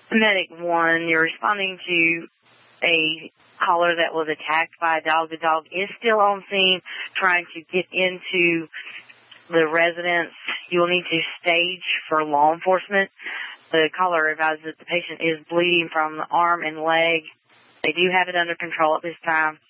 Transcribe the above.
Medic 1, you're responding to a caller that was attacked by a dog. The dog is still on scene trying to get into the residence. You will need to stage for law enforcement. The caller advised that the patient is bleeding from the arm and leg. They do have it under control at this time.